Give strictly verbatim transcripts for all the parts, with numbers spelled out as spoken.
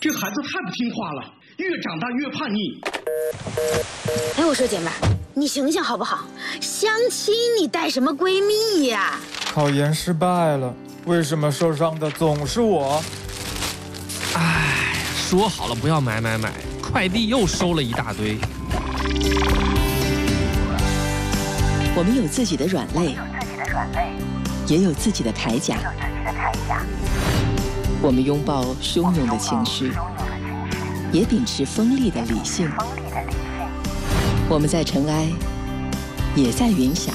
这孩子太不听话了，越长大越叛逆。 哎，我说姐妹儿，你醒醒好不好？相亲你带什么闺蜜呀？ 考研失败了，为什么受伤的总是我？ 唉，说好了不要买买买，快递又收了一大堆。 我们有自己的软肋，也有自己的铠甲。我们拥抱汹涌的情绪，也秉持锋利的理性。我们在尘埃，也在云霞。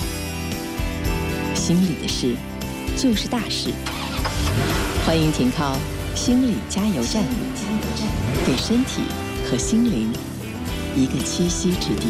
心里的事，就是大事。欢迎停靠心理加油站，给身体和心灵一个栖息之地。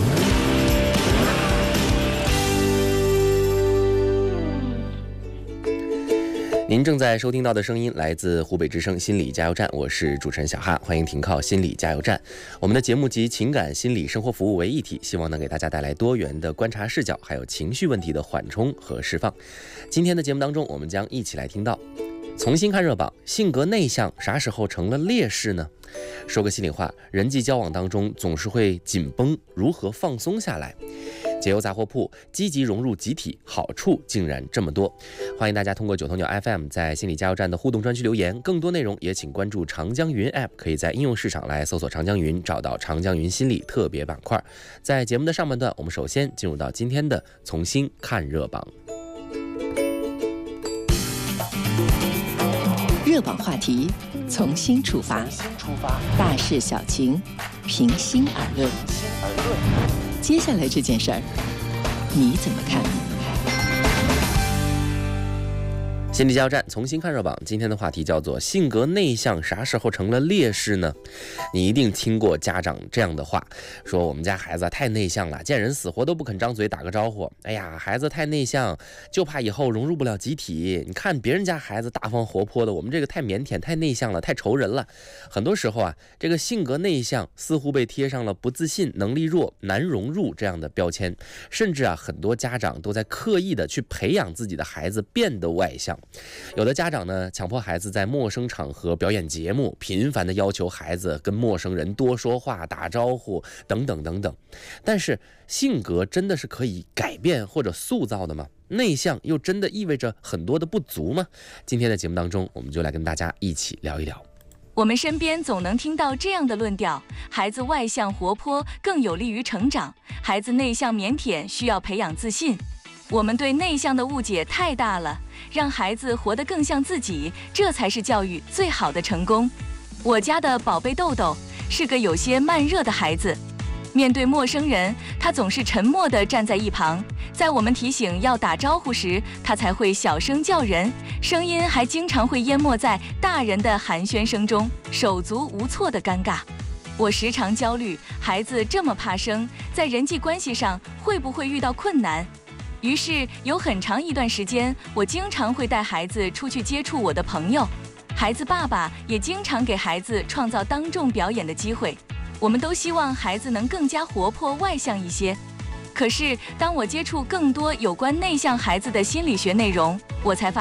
您正在收听到的声音来自湖北之声心理加油站，我是主持人小哈，欢迎停靠心理加油站。我们的节目集情感、心理、生活服务为一体，希望能给大家带来多元的观察视角，还有情绪问题的缓冲和释放。今天的节目当中，我们将一起来听到从新看热榜，性格内向啥时候成了劣势呢？说个心里话，人际交往当中总是会紧绷，如何放松下来？解忧杂货铺，积极融入集体，好处竟然这么多。欢迎大家通过九头鸟 F M 在心理加油站的互动专区留言，更多内容也请关注长江云 App， 可以在应用市场来搜索长江云，找到长江云心理特别板块。在节目的上半段，我们首先进入到今天的从新看热榜。 热榜话题，从新出发，大事小情，平心而论。接下来这件事儿，你怎么看？ 心理加油站从新看热榜，今天的话题叫做性格内向啥时候成了劣势呢？你一定听过家长这样的话，说我们家孩子太内向了，见人死活都不肯张嘴打个招呼。哎呀，孩子太内向，就怕以后融入不了集体。你看别人家孩子大方活泼的，我们这个太腼腆、太内向了，太愁人了。很多时候啊，这个性格内向似乎被贴上了不自信、能力弱、难融入这样的标签，甚至啊，很多家长都在刻意的去培养自己的孩子变得外向。有的家长呢，强迫孩子在陌生场合表演节目，频繁的要求孩子跟陌生人多说话、打招呼等等等等。但是性格真的是可以改变或者塑造的吗？内向又真的意味着很多的不足吗？今天的节目当中，我们就来跟大家一起聊一聊。 我们身边总能听到这样的论调：孩子外向活泼更有利于成长，孩子内向腼腆需要培养自信。我们对内向的误解太大了，让孩子活得更像自己，这才是教育最好的成功。我家的宝贝豆豆是个有些慢热的孩子，面对陌生人，他总是沉默地站在一旁，在我们提醒要打招呼时，他才会小声叫人，声音还经常会淹没在大人的寒暄声中，手足无措的尴尬。我时常焦虑，孩子这么怕生，在人际关系上会不会遇到困难？于是有很长一段时间，我经常会带孩子出去接触我的朋友，孩子爸爸也经常给孩子创造当众表演的机会。我们都希望孩子能更加活泼外向一些。可是当我接触更多有关内向孩子的心理学内容，我才发现